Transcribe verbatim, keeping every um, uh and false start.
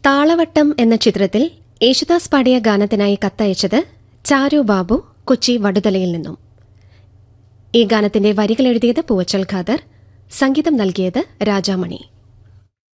താളവട്ടം എന്ന ചിത്രത്തിൽ യേശുദാസ് പാടിയ ഗാനത്തിനായി കത്തയച്ചത് ചാരു ബാബു, കൊച്ചി വടുതലയിൽ നിന്നും. ഈ ഗാനത്തിന്റെ വരികൾ എഴുതിയത് പൂവച്ചൽ ഖാദർ, സംഗീതം നൽകിയത് രാജാമണി.